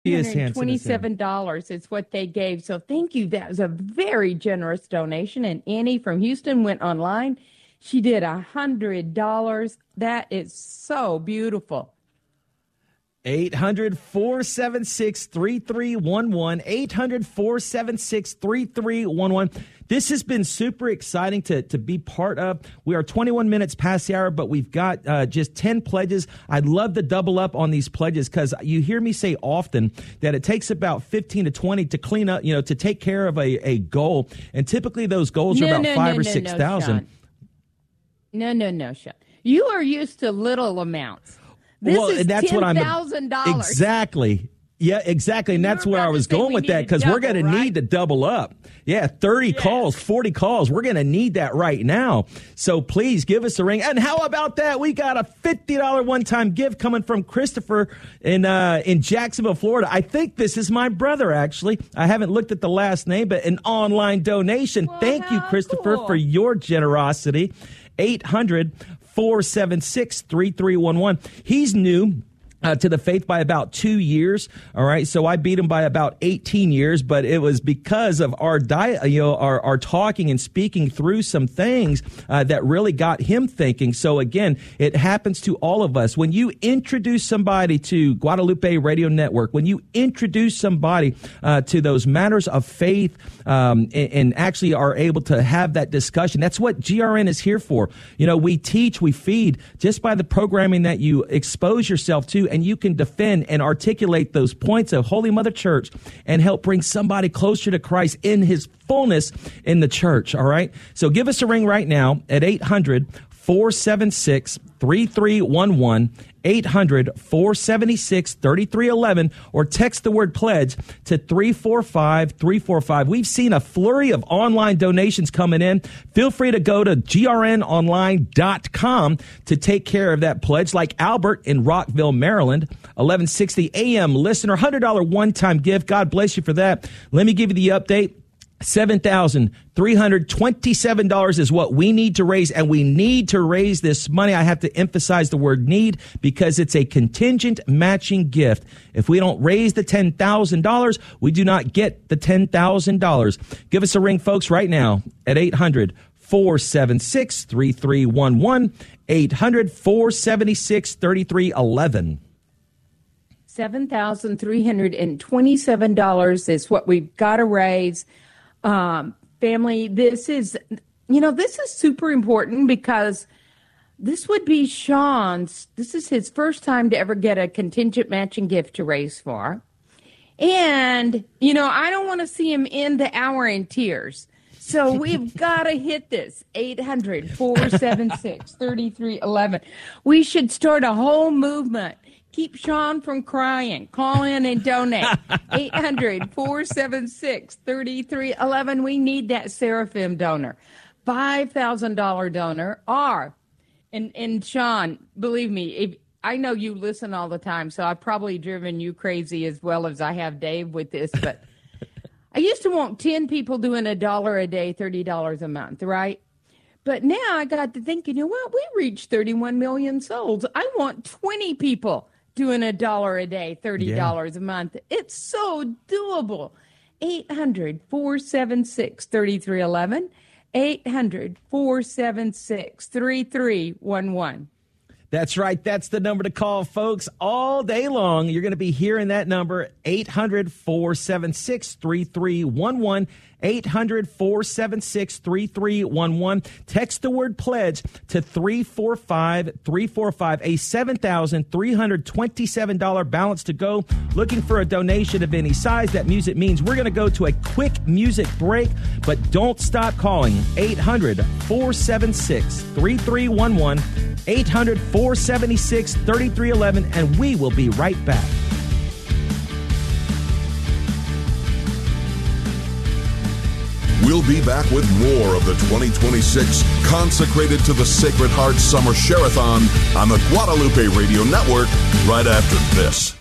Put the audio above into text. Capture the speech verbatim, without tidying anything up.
one hundred twenty-seven dollars is what they gave. So thank you. That was a very generous donation. And Annie from Houston went online. She did one hundred dollars. That is so beautiful. eight hundred, four seven six, three three one one. eight hundred, four seven six, three three one one. This has been super exciting to, to be part of. We are twenty-one minutes past the hour, but we've got uh, just ten pledges. I'd love to double up on these pledges because you hear me say often that it takes about fifteen to twenty to clean up, you know, to take care of a, a goal. And typically those goals no, are about no, five no, or no, six no, thousand. Sean. No, no, no, Sean. You are used to little amounts. This well, is that's ten thousand dollars. Exactly. Yeah, exactly. And you that's where I was going with that because we're going to need to double up. Yeah, thirty yes. calls, forty calls. We're going to need that right now. So please give us a ring. And how about that? We got a fifty dollars one-time gift coming from Christopher in uh, in Jacksonville, Florida. I think this is my brother, actually. I haven't looked at the last name, but an online donation. Well, Thank you, Christopher, cool. for your generosity. eight hundred, four seven six, three three one one. He's new Uh, to the faith by about two years. All right. So I beat him by about eighteen years, but it was because of our diet, you know, our, our talking and speaking through some things uh, that really got him thinking. So again, it happens to all of us. When you introduce somebody to Guadalupe Radio Network, when you introduce somebody uh, to those matters of faith um, and, and actually are able to have that discussion, that's what G R N is here for. You know, we teach, we feed just by the programming that you expose yourself to, and you can defend and articulate those points of Holy Mother Church and help bring somebody closer to Christ in his fullness in the church. All right. So give us a ring right now at eight hundred, four seven six, three three one one, eight hundred, four seven six, three three one one, or text the word pledge to three four five, three four five. We've seen a flurry of online donations coming in. Feel free to go to G R N online dot com to take care of that pledge, like Albert in Rockville, Maryland, eleven sixty A M listener, one hundred dollars one-time gift. God bless you for that. Let me give you the update. seven thousand three hundred twenty-seven dollars is what we need to raise, and we need to raise this money. I have to emphasize the word need because it's a contingent matching gift. If we don't raise the ten thousand dollars, we do not get the ten thousand dollars. Give us a ring, folks, right now at eight hundred, four seven six, three three one one, eight hundred, four seven six, three three one one. seven thousand three hundred twenty-seven dollars is what we've got to raise. Um, family, this is, you know, this is super important because this would be Sean's, this is his first time to ever get a contingent matching gift to raise for. And, you know, I don't want to see him end the hour in tears. So we've got to hit this, eight hundred, four seven six, three three one one. We should start a whole movement. Keep Sean from crying. Call in and donate. eight hundred, four seven six, three three one one. We need that Seraphim donor. five thousand dollars donor. Or, and, and Sean, believe me, if I know you listen all the time, so I've probably driven you crazy as well as I have Dave with this, but I used to want ten people doing a dollar a day, thirty dollars a month, right? But now I got to thinking, you know what? We reached thirty-one million souls. I want twenty people doing a dollar a day, thirty dollars yeah. a month. It's so doable. eight hundred, four seven six, three three one one. eight hundred, four seven six, three three one one. That's right. That's the number to call, folks, all day long. You're going to be hearing that number, eight hundred, four seven six, three three one one. eight hundred, four seven six, three three one one. Text the word pledge to three four five, three four five. A seven thousand three hundred twenty-seven dollars balance to go. Looking for a donation of any size. That music means we're going to go to a quick music break, but don't stop calling. eight hundred, four seven six, three three one one. eight hundred, four seven six, three three one one, and we will be right back. We'll be back with more of the twenty twenty-six Consecrated to the Sacred Heart Summer Share-a-thon on the Guadalupe Radio Network right after this.